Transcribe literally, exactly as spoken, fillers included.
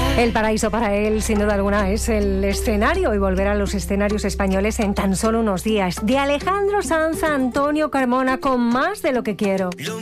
El paraíso para él, sin duda alguna, es el escenario y volver a los escenarios españoles en tan solo unos días. De Alejandro Sanz a Antonio Carmona con Más de lo que quiero.